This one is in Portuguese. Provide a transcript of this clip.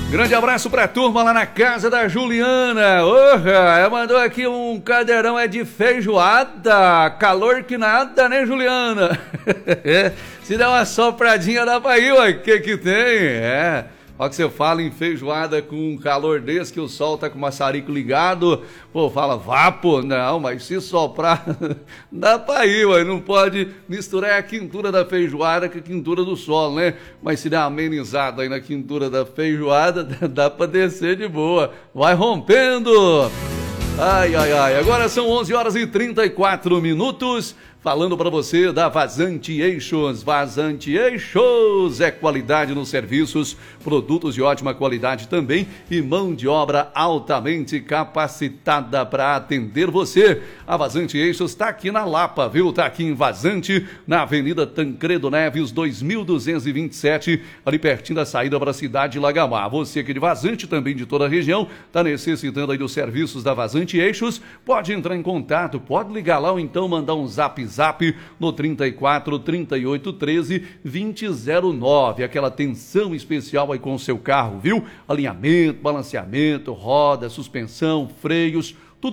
Grande abraço pra turma lá na casa da Juliana. Ela mandou aqui um cadeirão de feijoada. Calor que nada, né, Juliana? Se der uma sopradinha dá pra ir, ué. Que tem? Olha que você fala em feijoada com um calor desse, que o sol tá com o maçarico ligado. Pô, fala, vá, pô, não, mas se soprar, dá pra ir, ué. Não pode misturar a quintura da feijoada com a quintura do sol, né? Mas se der uma amenizada aí na quintura da feijoada, dá pra descer de boa. Vai rompendo! Ai, ai, ai. Agora são 11 horas e 34 minutos. Falando para você da Vazante Eixos. Vazante Eixos é qualidade nos serviços, produtos de ótima qualidade também e mão de obra altamente capacitada para atender você. A Vazante Eixos está aqui na Lapa, viu? Está aqui em Vazante, na Avenida Tancredo Neves, 2227, ali pertinho da saída para a cidade de Lagamar. Você que é de Vazante, também de toda a região, está necessitando aí dos serviços da Vazante Eixos, pode entrar em contato, pode ligar lá ou então mandar um zap no 34 38 13 2009. Aquela atenção especial aí com o seu carro, viu? Alinhamento, balanceamento, roda, suspensão, freios,